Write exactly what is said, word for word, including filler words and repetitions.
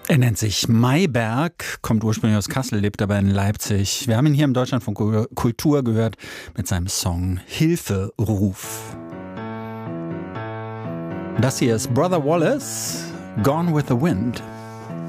Er nennt sich Mayberg, kommt ursprünglich aus Kassel, lebt aber in Leipzig. Wir haben ihn hier im Deutschlandfunk Kultur gehört mit seinem Song Hilferuf. Das hier ist Brother Wallace, Gone with the Wind.